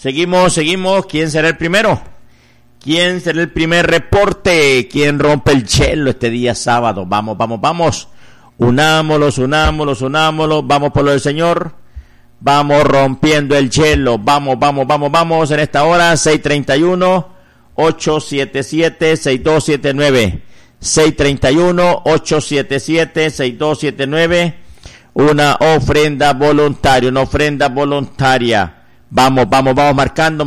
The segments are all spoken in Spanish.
Seguimos. ¿Quién será el primero? ¿Quién será el primer reporte? ¿Quién rompe el hielo este día sábado? Vamos. Unámonos. Vamos por lo del Señor. Vamos rompiendo el hielo. Vamos. En esta hora, 631-877-6279. 631-877-6279. Una ofrenda voluntaria. Vamos, marcando.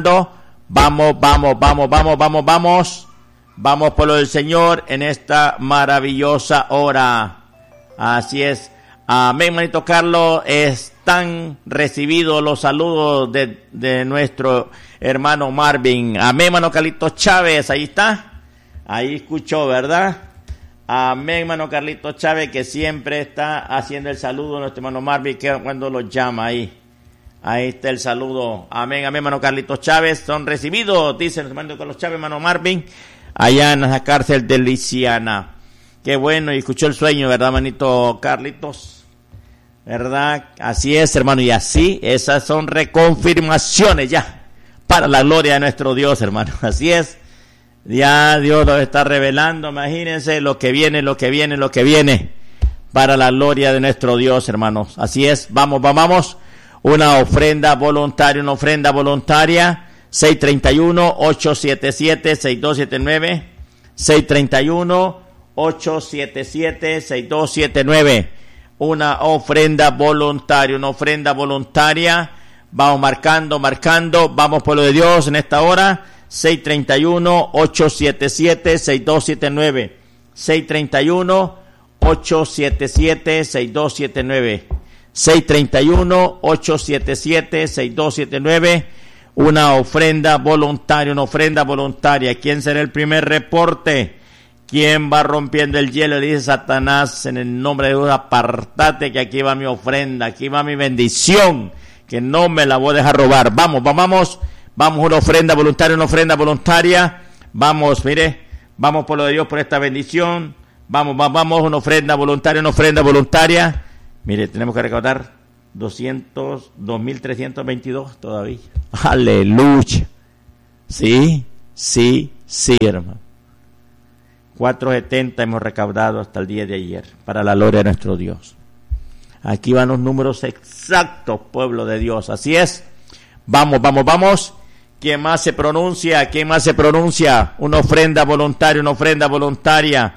Vamos por lo del Señor en esta maravillosa hora. Así es. Amén, manito Carlos. Están recibidos los saludos de nuestro hermano Marvin. Amén, hermano Carlitos Chávez. Ahí está. Ahí escuchó, ¿verdad? Amén, hermano Carlitos Chávez, que siempre está haciendo el saludo a nuestro hermano Marvin, que cuando lo llama ahí. Ahí está el saludo. Amén, hermano Carlitos Chávez. Son recibidos, dice el hermano Carlos Chávez, hermano Marvin, allá en la cárcel de Luisiana. Qué bueno, y escuchó el sueño, ¿verdad, manito Carlitos? ¿Verdad? Así es, hermano, y así, esas son reconfirmaciones ya, para la gloria de nuestro Dios, hermano. Así es. Ya Dios lo está revelando, imagínense lo que viene, para la gloria de nuestro Dios, hermanos. Así es, vamos. Una ofrenda voluntaria, 631-877-6279, 631-877-6279, una ofrenda voluntaria, vamos marcando, vamos por lo de Dios en esta hora, 631-877-6279, 631-877-6279, 631-877-6279, una ofrenda voluntaria. ¿Quién será el primer reporte? ¿Quién va rompiendo el hielo? Le dice Satanás, en el nombre de Dios, apartate, que aquí va mi ofrenda, aquí va mi bendición, que no me la voy a dejar robar. Vamos, una ofrenda voluntaria. Vamos, mire, vamos por lo de Dios, por esta bendición. Vamos, una ofrenda voluntaria. Mire, tenemos que recaudar 2.322 todavía. Aleluya. Sí, hermano. 470 hemos recaudado hasta el día de ayer, para la gloria de nuestro Dios. Aquí van los números exactos, pueblo de Dios. Así es. Vamos. ¿Quién más se pronuncia? Una ofrenda voluntaria.